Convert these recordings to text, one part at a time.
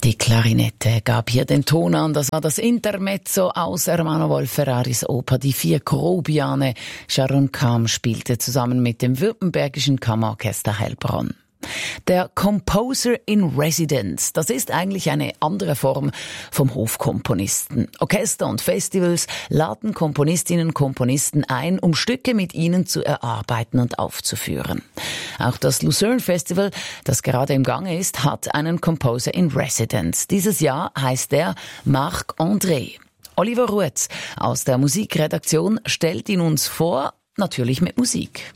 Die Klarinette gab hier den Ton an. Das war das Intermezzo aus Ermanno Wolf-Ferraris Oper Die vier Grobiane. Sharon Kam spielte zusammen mit dem Württembergischen Kammerorchester Heilbronn. Der Composer in Residence, das ist eigentlich eine andere Form vom Hofkomponisten. Orchester und Festivals laden Komponistinnen und Komponisten ein, um Stücke mit ihnen zu erarbeiten und aufzuführen. Auch das Lucerne Festival, das gerade im Gange ist, hat einen Composer in Residence. Dieses Jahr heißt er Marc-André. Oliver Ruetz aus der Musikredaktion stellt ihn uns vor, natürlich mit Musik.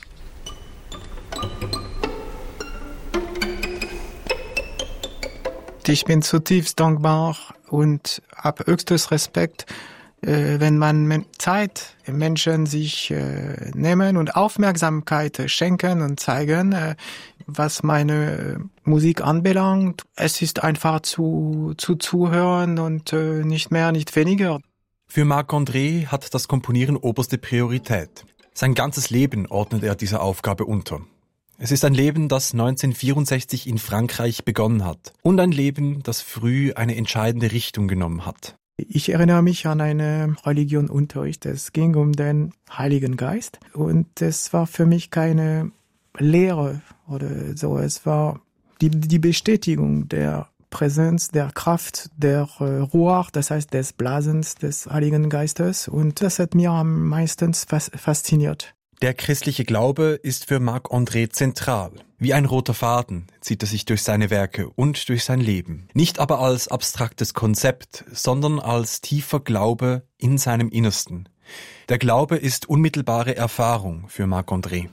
Ich bin zutiefst dankbar und habe höchstes Respekt, wenn man Zeit Menschen sich nehmen und Aufmerksamkeit schenken und zeigen, was meine Musik anbelangt. Es ist einfach zuhören und nicht mehr, nicht weniger. Für Marc-André hat das Komponieren oberste Priorität. Sein ganzes Leben ordnet er dieser Aufgabe unter. Es ist ein Leben, das 1964 in Frankreich begonnen hat und ein Leben, das früh eine entscheidende Richtung genommen hat. Ich erinnere mich an einen Religionsunterricht. Es ging um den Heiligen Geist und es war für mich keine Lehre oder so. Es war die Bestätigung der Präsenz, der Kraft, der Ruach, das heißt des Blasens des Heiligen Geistes, und das hat mir am meisten fasziniert. Der christliche Glaube ist für Marc-André zentral. Wie ein roter Faden zieht er sich durch seine Werke und durch sein Leben. Nicht aber als abstraktes Konzept, sondern als tiefer Glaube in seinem Innersten. Der Glaube ist unmittelbare Erfahrung für Marc-André.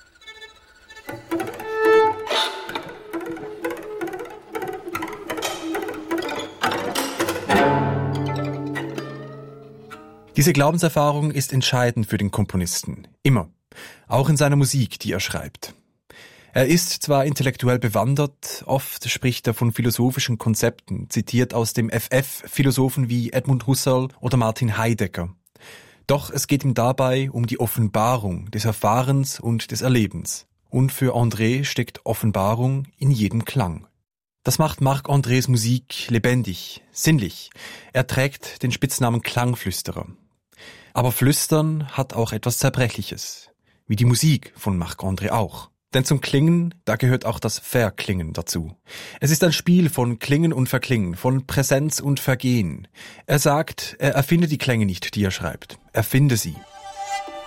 Diese Glaubenserfahrung ist entscheidend für den Komponisten. Immer. Auch in seiner Musik, die er schreibt. Er ist zwar intellektuell bewandert, oft spricht er von philosophischen Konzepten, zitiert aus dem FF Philosophen wie Edmund Husserl oder Martin Heidegger. Doch es geht ihm dabei um die Offenbarung des Erfahrens und des Erlebens. Und für André steckt Offenbarung in jedem Klang. Das macht Marc-Andrés Musik lebendig, sinnlich. Er trägt den Spitznamen Klangflüsterer. Aber Flüstern hat auch etwas Zerbrechliches. Wie die Musik von Marc-André auch. Denn zum Klingen, da gehört auch das Verklingen dazu. Es ist ein Spiel von Klingen und Verklingen, von Präsenz und Vergehen. Er sagt, er erfinde die Klänge nicht, die er schreibt. Er finde sie.